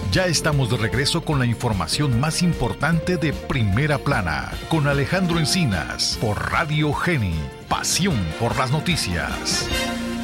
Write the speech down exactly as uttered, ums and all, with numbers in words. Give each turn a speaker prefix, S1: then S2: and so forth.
S1: Ya estamos de regreso con la información más importante de Primera Plana, con Alejandro Encinas, por Radio Geni, pasión por las noticias.